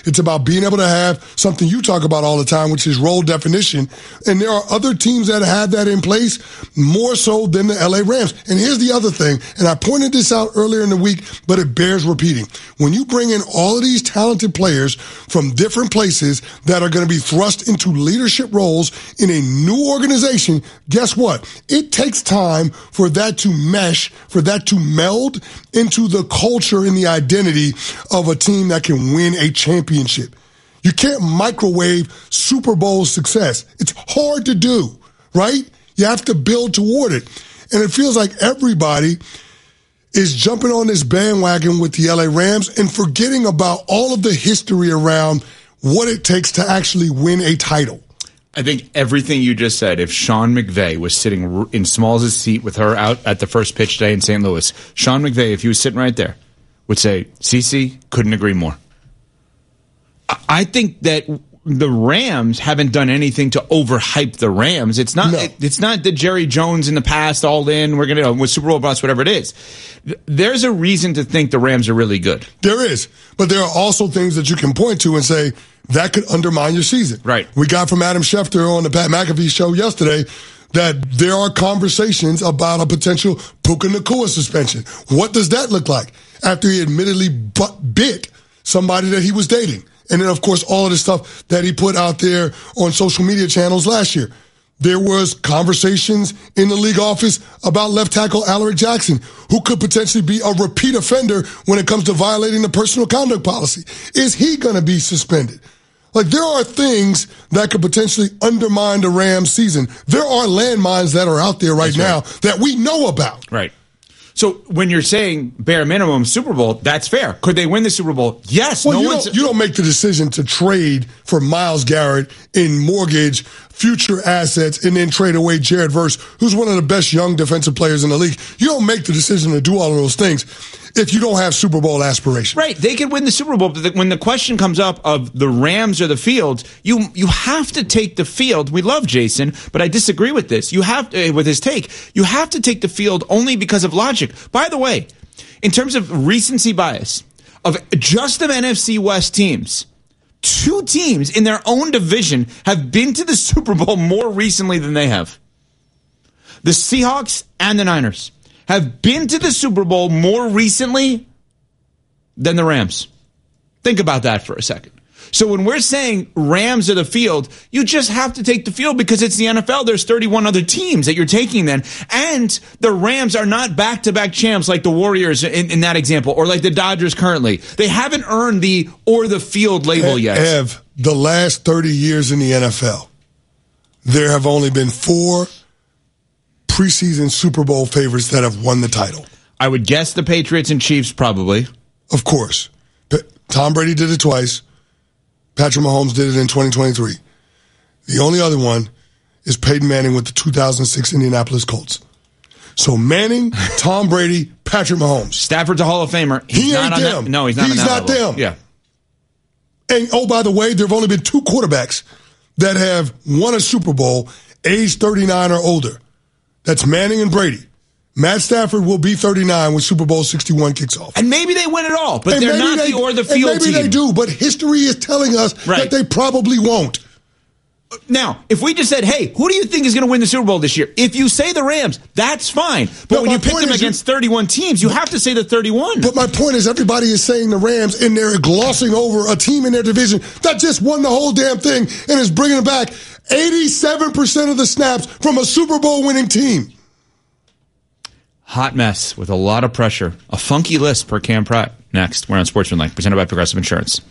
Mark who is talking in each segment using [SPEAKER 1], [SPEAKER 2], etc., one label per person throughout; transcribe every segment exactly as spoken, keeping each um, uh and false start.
[SPEAKER 1] It's about being able to have something you talk about all the time, which is role definition. And there are other teams that have that in place more so than the L A Rams. And here's the other thing, and I pointed this out earlier in the week, but it bears repeating. When you bring in all of these talented players from different places that are going to be thrust into leadership roles in a new organization, guess what? It takes time for that to mesh, for that to meld into the culture and the identity of a team that can win a championship. You can't microwave Super Bowl success. It's hard to do, right? You have to build toward it. And it feels like everybody is jumping on this bandwagon with the L A Rams and forgetting about all of the history around what it takes to actually win a title.
[SPEAKER 2] I think everything you just said, if Sean McVay was sitting in Smalls' seat with her out at the first pitch day in Saint Louis, Sean McVay, if he was sitting right there, would say, Cece, couldn't agree more. I think that the Rams haven't done anything to overhype the Rams. It's not. No. It, it's not that Jerry Jones in the past all in. We're gonna with Super Bowl bust, whatever it is. There's a reason to think the Rams are really good.
[SPEAKER 1] There is, but there are also things that you can point to and say that could undermine your season.
[SPEAKER 2] Right.
[SPEAKER 1] We got from Adam Schefter on the Pat McAfee show yesterday that there are conversations about a potential Puka Nacua suspension. What does that look like after he admittedly bit somebody that he was dating? And then, of course, all of the stuff that he put out there on social media channels last year. There was conversations in the league office about left tackle Alaric Jackson, who could potentially be a repeat offender when it comes to violating the personal conduct policy. Is he going to be suspended? Like, there are things that could potentially undermine the Rams season. There are landmines that are out there right
[SPEAKER 2] That's
[SPEAKER 1] now
[SPEAKER 2] right.
[SPEAKER 1] that we know about.
[SPEAKER 2] Right. So when you're saying bare minimum Super Bowl, that's fair. Could they win the Super Bowl? Yes.
[SPEAKER 1] Well,
[SPEAKER 2] no
[SPEAKER 1] you,
[SPEAKER 2] one's...
[SPEAKER 1] don't, you don't make the decision to trade for Myles Garrett in mortgage future assets and then trade away Jared Verse, who's one of the best young defensive players in the league. You don't make the decision to do all of those things if you don't have Super Bowl aspirations.
[SPEAKER 2] Right. They could win the Super Bowl, but when the question comes up of the Rams or the field, you you have to take the field. We love Jason, but I disagree with this. You have to, with his take. You have to take the field only because of logic. By the way, in terms of recency bias, of just of N F C West teams, two teams in their own division have been to the Super Bowl more recently than they have. The Seahawks and the Niners have been to the Super Bowl more recently than the Rams. Think about that for a second. So when we're saying Rams are the field, you just have to take the field because it's the N F L. There's thirty-one other teams that you're taking then. And the Rams are not back-to-back champs like the Warriors in, in that example or like the Dodgers currently. They haven't earned the or the field label yet.
[SPEAKER 1] Ev, the last thirty years in the N F L, there have only been four preseason Super Bowl favorites that have won the title.
[SPEAKER 2] I would guess the Patriots and Chiefs probably.
[SPEAKER 1] Of course. Tom Brady did it twice. Patrick Mahomes did it in twenty twenty-three. The only other one is Peyton Manning with the two thousand six Indianapolis Colts. So Manning, Tom Brady, Patrick Mahomes.
[SPEAKER 2] Stafford's a Hall of Famer. He's
[SPEAKER 1] he
[SPEAKER 2] not
[SPEAKER 1] ain't
[SPEAKER 2] on
[SPEAKER 1] them.
[SPEAKER 2] That, no, he's not
[SPEAKER 1] He's
[SPEAKER 2] on that
[SPEAKER 1] not
[SPEAKER 2] level.
[SPEAKER 1] them.
[SPEAKER 2] Yeah.
[SPEAKER 1] And, oh, by the way, there have only been two quarterbacks that have won a Super Bowl age thirty-nine or older. That's Manning and Brady. Matt Stafford will be thirty-nine when Super Bowl sixty-one kicks off.
[SPEAKER 2] And maybe they win it all, but
[SPEAKER 1] and
[SPEAKER 2] they're not
[SPEAKER 1] they,
[SPEAKER 2] the or the field
[SPEAKER 1] and maybe
[SPEAKER 2] team.
[SPEAKER 1] Maybe they do, but history is telling us
[SPEAKER 2] right.
[SPEAKER 1] that they probably won't.
[SPEAKER 2] Now, if we just said, hey, who do you think is going to win the Super Bowl this year? If you say the Rams, that's fine. But no, when you pick them against you, thirty-one teams, you have to say the thirty-one.
[SPEAKER 1] But my point is everybody is saying the Rams, and they're glossing over a team in their division that just won the whole damn thing and is bringing back eighty-seven percent of the snaps from a Super Bowl winning team.
[SPEAKER 2] Hot mess with a lot of pressure. A funky list per Cam Pratt. Next, we're on Sportsmanlike, presented by Progressive Insurance.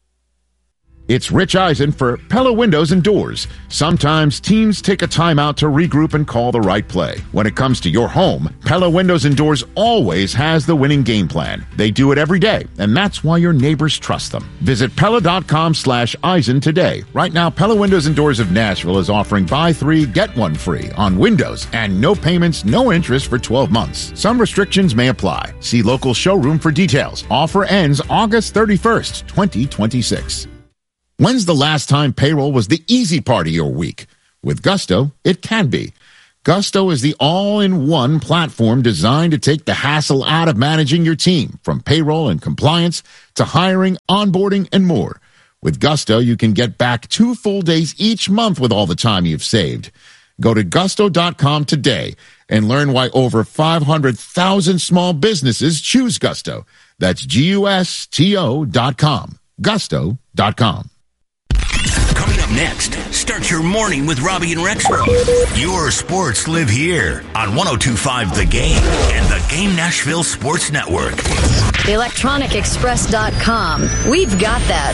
[SPEAKER 3] It's Rich Eisen for Pella Windows and Doors. Sometimes teams take a timeout to regroup and call the right play. When it comes to your home, Pella Windows and Doors always has the winning game plan. They do it every day, and that's why your neighbors trust them. Visit Pella.com slash Eisen today. Right now, Pella Windows and Doors of Nashville is offering buy three, get one free on windows and no payments, no interest for twelve months. Some restrictions may apply. See local showroom for details. Offer ends August thirty-first, twenty twenty-six. When's the last time payroll was the easy part of your week? With Gusto, it can be. Gusto is the all-in-one platform designed to take the hassle out of managing your team, from payroll and compliance to hiring, onboarding, and more. With Gusto, you can get back two full days each month with all the time you've saved. Go to gusto dot com today and learn why over five hundred thousand small businesses choose Gusto. That's G U S T O dot com. gusto dot com.
[SPEAKER 4] Coming up next, start your morning with Robbie and Rexbro. Your sports live here on one oh two point five The Game and the Game Nashville Sports Network.
[SPEAKER 5] electronic express dot com. We've got that.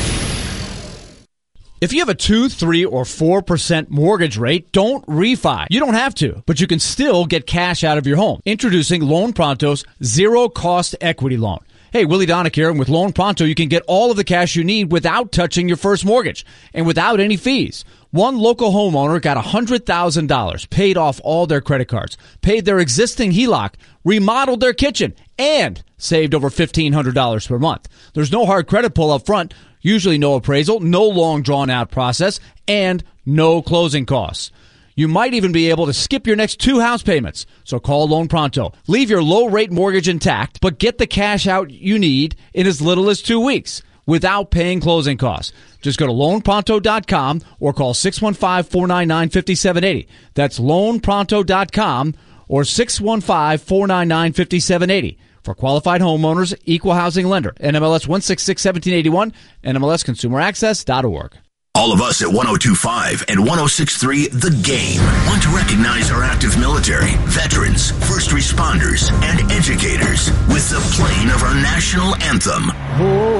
[SPEAKER 6] If you have a two, three, or four percent mortgage rate, don't refi. You don't have to, but you can still get cash out of your home. Introducing Loan Pronto's zero-cost equity loan. Hey, Willie Donick here, and with Loan Pronto, you can get all of the cash you need without touching your first mortgage and without any fees. One local homeowner got one hundred thousand dollars, paid off all their credit cards, paid their existing H E L O C, remodeled their kitchen, and saved over fifteen hundred dollars per month. There's no hard credit pull up front, usually no appraisal, no long drawn-out process, and no closing costs. You might even be able to skip your next two house payments. So call Loan Pronto. Leave your low-rate mortgage intact, but get the cash out you need in as little as two weeks without paying closing costs. Just go to loan pronto dot com or call six one five, four nine nine, five seven eight zero. That's loan pronto dot com or six one five, four nine nine, five seven eight zero. For qualified homeowners, equal housing lender. N M L S one six six, one seven eight one, N M L S consumer access dot org.
[SPEAKER 4] All of us at one oh two point five and one oh six point three The Game want to recognize our active military, veterans, first responders, and educators with the playing of our national anthem.
[SPEAKER 7] Oh.